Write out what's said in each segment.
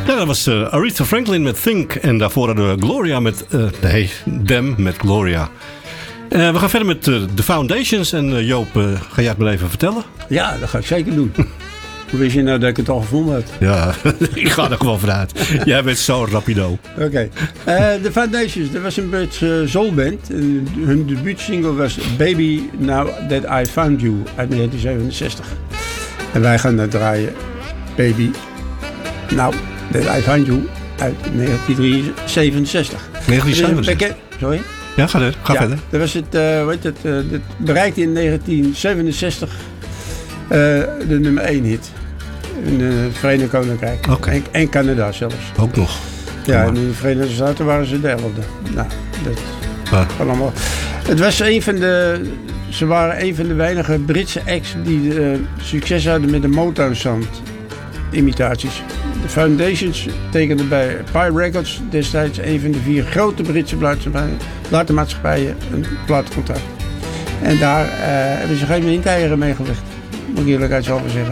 Ja, dat was Aretha Franklin met Think. En daarvoor hadden we Gloria met... Them met Gloria. We gaan verder met The Foundations. En Joop, ga jij het maar even vertellen? Ja, dat ga ik zeker doen. Hoe wist je nou dat ik het al gevonden had? Ja, ik ga er gewoon vanuit. Jij bent zo rapido. Oké. The Foundations, dat was een beetje soulband. Hun debuutsingle was Baby Now That I Found You uit 1967. En wij gaan daar draaien Baby Now That I Found You uit 1967. 1967? Sorry? Ja, ga verder. Dat was het, dat bereikte in 1967 de nummer 1 hit. In het Verenigd Koninkrijk. Okay. En Canada zelfs. Ook nog. Ja, en in de Verenigde Staten waren ze de 11e. Nou, dat allemaal. Het was ze waren een van de weinige Britse acts die succes hadden met de Motown sound imitaties. De Foundations tekende bij Pye Records destijds een van de 4 grote Britse platenmaatschappijen een platencontract. En daar hebben ze geen windeieren mee gelegd. Moet ik eerlijkheidshalve zeggen.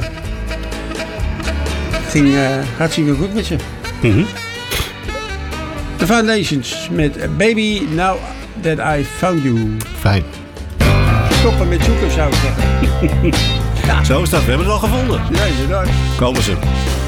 Het ging hartstikke goed met ze. Mm-hmm. The Foundations met Baby Now That I Found You. Fijn. Stoppen met zoeken zou ik zeggen. Ja. Zo is dat, we hebben het al gevonden. Ja, inderdaad. Komen ze.